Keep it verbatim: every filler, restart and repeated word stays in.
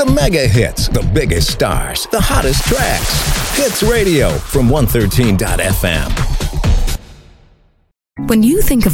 The mega hits, the biggest stars, the hottest tracks. Hits Radio from one thirteen dot f m. When you think of